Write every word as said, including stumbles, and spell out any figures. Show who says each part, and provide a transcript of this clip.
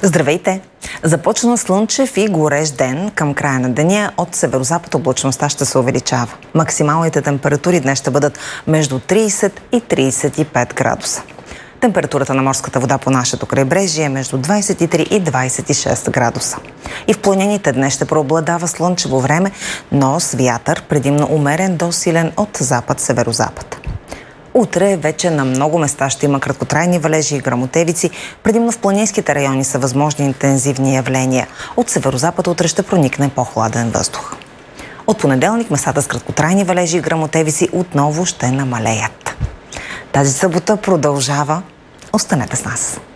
Speaker 1: Здравейте! Започна слънчев и горещ ден. Към края на деня от северозапад облачността ще се увеличава. Максималните температури днес ще бъдат между трийсет и трийсет и пет градуса. Температурата на морската вода по нашето крайбрежие е между двайсет и три и двайсет и шест градуса. И в планините днес ще преобладава слънчево време, но с вятър, предимно умерен до силен от запад-северозапад. Утре вече на много места ще има краткотрайни валежи и гръмотевици. Предимно в планинските райони са възможни интензивни явления. От северозапад утре ще проникне по-хладен въздух. От понеделник местата с краткотрайни валежи и гръмотевици отново ще намалеят. Тази събота продължава. Останете с нас!